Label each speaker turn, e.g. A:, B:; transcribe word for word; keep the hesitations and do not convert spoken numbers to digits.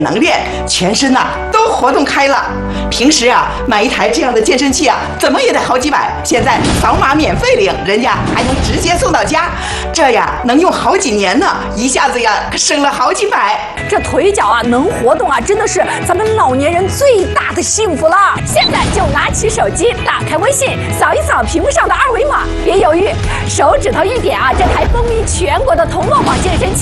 A: 能练，全身呐都活动开了。平时啊买一台这样的健身器啊，怎么也得好几百，现在扫码免费领，人家还能直接送到家，这呀能用好几年呢，一下子呀省了好几百。
B: 这腿脚啊能活动啊，真的是咱们老年人最大的幸福了。现在就拿起手机，打开微信，扫一扫屏幕上的二维码，别犹豫，手指头一点啊，这台风靡全国的童乐网健身器